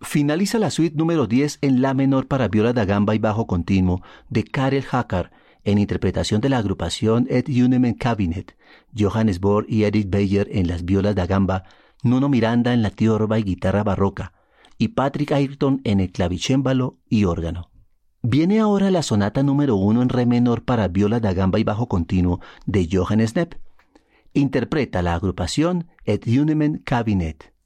Finaliza la suite número 10 en la menor para viola da gamba y bajo continuo de Karel Hacker, en interpretación de la agrupación Ed Unimen Cabinet, Johannes Bohr y Edith Beyer en las violas da gamba, Nuno Miranda en la tiorba y guitarra barroca, y Patrick Ayrton en el clavicémbalo y órgano. Viene ahora la sonata número 1 en re menor para viola da gamba y bajo continuo de Johannes Knepp. Interpreta la agrupación Ed Unimen Cabinet.